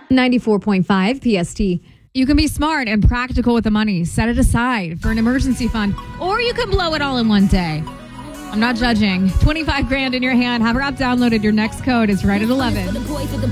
94.5 PST. You can be smart and practical with the money. Set it aside for an emergency fund, or you can blow it all in one day. I'm not judging. 25 grand in your hand. Have our app downloaded. Your next code is right at 11.